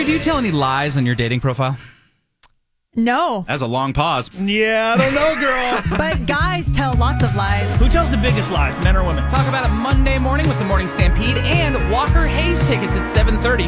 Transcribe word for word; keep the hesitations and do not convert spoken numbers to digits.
Hillary, do you tell any lies on your dating profile? No. That's a long pause. Yeah, I don't know, girl. But guys tell lots of lies. Who tells the biggest lies, men or women? Talk about it Monday morning with the Morning Stampede and Walker Hayes tickets at seven thirty.